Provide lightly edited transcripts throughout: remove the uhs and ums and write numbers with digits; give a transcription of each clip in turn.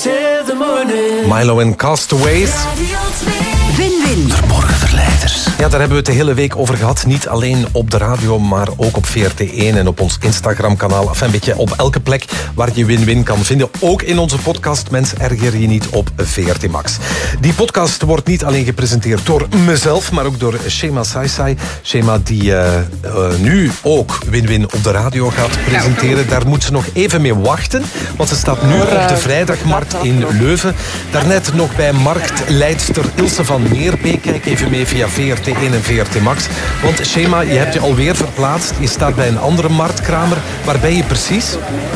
till the morning. Milo en Castaways. Win-win. Verborgen verleiders. Ja, daar hebben we het de hele week over gehad. Niet alleen op de radio, maar ook op VRT1 en op ons Instagram-kanaal. Enfin, een beetje op elke plek waar je Win-win kan vinden. Ook in onze podcast Mens, erger je niet op VRT Max. Die podcast wordt niet alleen gepresenteerd door mezelf, maar ook door Shema Saisai. Shema die nu ook Win-win op de radio gaat presenteren. Daar moet ze nog even mee wachten, want ze staat nu op de vrijdagmarkt in Leuven. Daarnet nog bij marktleidster Ilse van Meerbeek. Kijk even mee via VRT1 en VRT Max. Want Shema, je hebt je alweer verplaatst. Je staat bij een andere marktkramer. Waar ben je precies?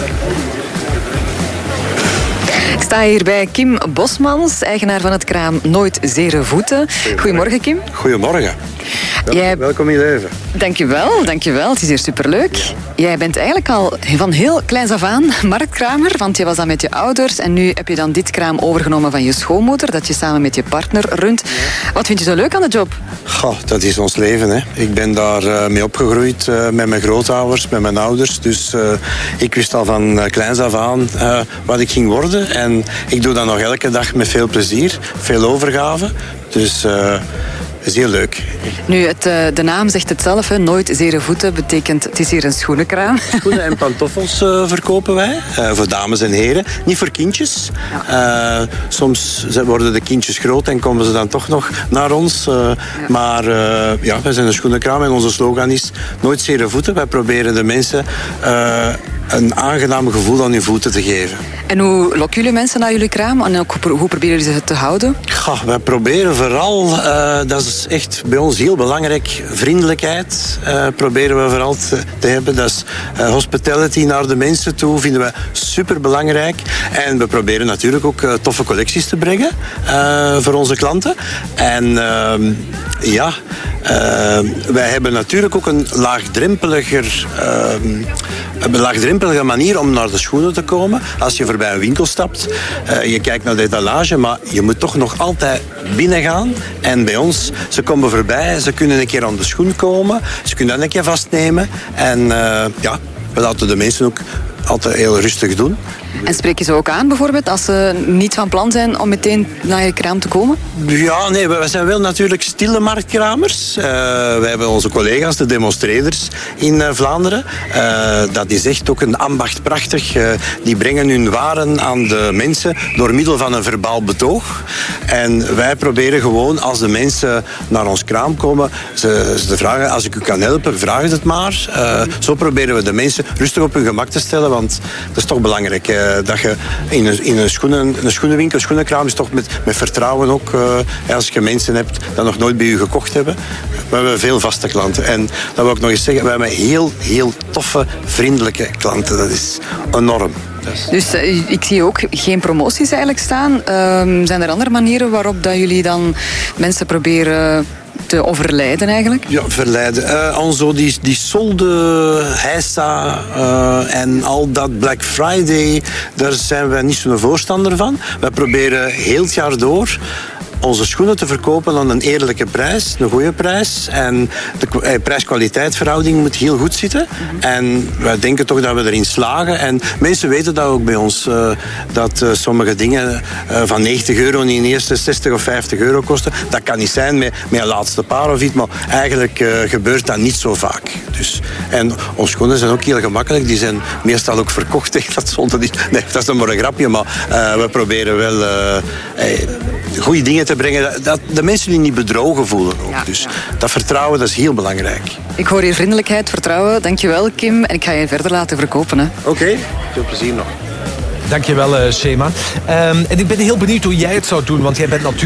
Ik sta hier bij Kim Bosmans, eigenaar van het kraam Nooit Zere Voeten. Goedemorgen, Kim. Goedemorgen. Welkom in Leuven. Dankjewel. Het is hier superleuk. Jij bent eigenlijk al van heel kleins af aan marktkramer, want je was dan met je ouders en nu heb je dan dit kraam overgenomen van je schoonmoeder, dat je samen met je partner runt. Wat vind je zo leuk aan de job? Goh, dat is ons leven, hè. Ik ben daar mee opgegroeid met mijn grootouders, met mijn ouders. Dus ik wist al van kleins af aan wat ik ging worden. En ik doe dat nog elke dag met veel plezier, veel overgave. Dus het is heel leuk. Nu, de naam zegt het zelf, hè. Nooit Zere Voeten betekent het is hier een schoenenkraam. Schoenen en pantoffels verkopen wij, voor dames en heren. Niet voor kindjes. Soms worden de kindjes groot en komen ze dan toch nog naar ons. Maar wij zijn een schoenenkraam en onze slogan is Nooit Zere Voeten. Wij proberen de mensen een aangenaam gevoel aan hun voeten te geven. En hoe lokken jullie mensen naar jullie kraam? En ook, hoe proberen jullie ze te houden? Wij proberen vooral, dat is echt bij ons heel belangrijk, vriendelijkheid proberen we vooral te hebben. Dat is hospitality naar de mensen toe, vinden we superbelangrijk. En we proberen natuurlijk ook toffe collecties te brengen voor onze klanten. En wij hebben natuurlijk ook een laagdrempelige manier om naar de schoenen te komen. Als je voorbij een winkel stapt, je kijkt naar de etalage, maar je moet toch nog altijd binnen gaan. En bij ons, ze komen voorbij, ze kunnen een keer aan de schoen komen, ze kunnen dat een keer vastnemen. En we laten de mensen ook altijd heel rustig doen. En spreek je ze ook aan bijvoorbeeld als ze niet van plan zijn om meteen naar je kraam te komen? Ja, nee, we zijn wel natuurlijk stille marktkramers. Wij hebben onze collega's, de demonstreerders in Vlaanderen. Dat is echt ook een ambacht prachtig. Die brengen hun waren aan de mensen door middel van een verbaal betoog. En wij proberen gewoon, als de mensen naar ons kraam komen, ze vragen, als ik u kan helpen, vraag het maar. Zo proberen we de mensen rustig op hun gemak te stellen, want dat is toch belangrijk. Dat je in een schoenenwinkel, een schoenenkraam is toch met vertrouwen ook. Als je mensen hebt die nog nooit bij u gekocht hebben. We hebben veel vaste klanten. En dat wil ik nog eens zeggen, we hebben heel, heel toffe, vriendelijke klanten. Dat is enorm. Dus ik zie ook geen promoties eigenlijk staan. Zijn er andere manieren waarop dat jullie dan mensen proberen te overlijden eigenlijk? Ja, verleiden. Zo die solde, heisa en al dat Black Friday, daar zijn wij niet zo'n voorstander van. Wij proberen heel het jaar door onze schoenen te verkopen aan een eerlijke prijs, een goede prijs. En de prijs-kwaliteitverhouding moet heel goed zitten. En wij denken toch dat we erin slagen. En mensen weten dat ook bij ons, dat sommige dingen van €90 niet eerst €60 of €50 kosten. Dat kan niet zijn met een laatste paar of iets, maar eigenlijk gebeurt dat niet zo vaak. Dus, en onze schoenen zijn ook heel gemakkelijk. Die zijn meestal ook verkocht tegen dat zonde. Nee, dat is maar een grapje, maar we proberen wel goede dingen te brengen, dat de mensen die niet bedrogen voelen ook. Ja, dus dat vertrouwen, dat is heel belangrijk. Ik hoor hier vriendelijkheid, vertrouwen. Dankjewel, Kim. En ik ga je verder laten verkopen. Oké, veel plezier nog. Dankjewel, Shema. En ik ben heel benieuwd hoe jij het zou doen, want jij bent natuurlijk